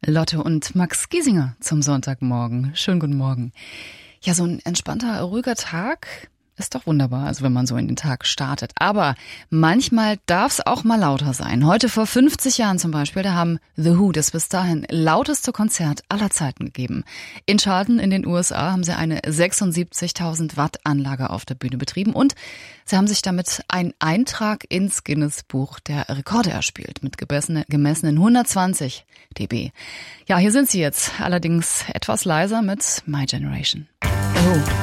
Lotte und Max Giesinger zum Sonntagmorgen. Schönen guten Morgen. Ja, so ein entspannter, ruhiger Tag ist doch wunderbar, also wenn man so in den Tag startet. Aber manchmal darf es auch mal lauter sein. Heute vor 50 Jahren zum Beispiel, da haben The Who das bis dahin lauteste Konzert aller Zeiten gegeben. In Charlton in den USA haben sie eine 76.000 Watt Anlage auf der Bühne betrieben und sie haben sich damit einen Eintrag ins Guinness-Buch der Rekorde erspielt mit gemessenen 120 dB. Ja, hier sind sie jetzt, allerdings etwas leiser mit My Generation. The Who.